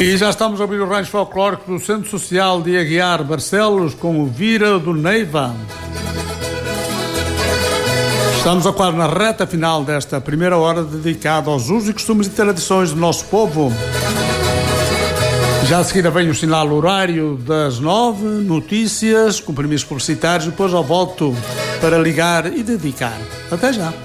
E já estamos a ouvir o rancho folclórico do Centro Social de Aguiar Barcelos com o Vira do Neiva. Estamos a quase na reta final desta primeira hora dedicada aos usos e costumes e tradições do nosso povo. Já a seguir vem o sinal horário das 9, notícias, compromissos publicitários, depois eu volto para ligar e dedicar. Até já.